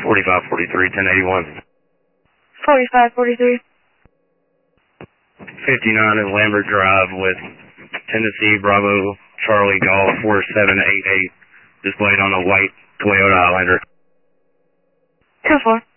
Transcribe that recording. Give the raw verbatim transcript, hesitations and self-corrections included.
forty-five forty-three, ten eighty-one. forty-five forty-three. fifty-nine is Lambert Drive with Tennessee Bravo Charlie Golf four seven eight eight displayed on a white Toyota Highlander. two four.